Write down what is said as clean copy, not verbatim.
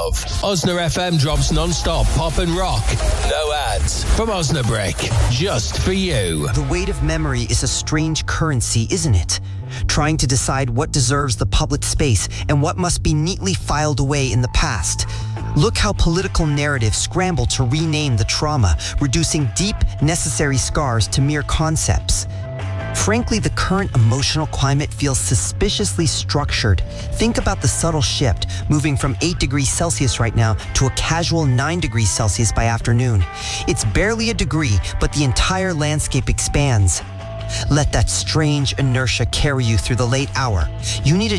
of. Osna FM drops non-stop pop and rock. No ads. From Osnabrick. Just for you. The weight of memory is a strange currency, isn't it? Trying to decide what deserves the public space and what must be neatly filed away in the past. Look how political narratives scramble to rename the trauma, reducing deep, necessary scars to mere concepts. Frankly, the current emotional climate feels suspiciously structured. Think about the subtle shift, moving from 8 degrees Celsius right now to a casual 9 degrees Celsius by afternoon. It's barely a degree, but the entire landscape expands. Let that strange inertia carry you through the late hour. You need a